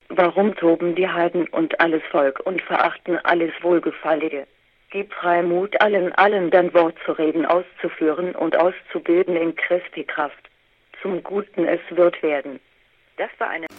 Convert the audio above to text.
Warum toben die Heiden und alles Volk und verachten alles Wohlgefallige? Gib Freimut allen dein Wort zu reden, auszuführen und auszubilden in Christi Kraft. Zum Guten es wird werden. Das war eine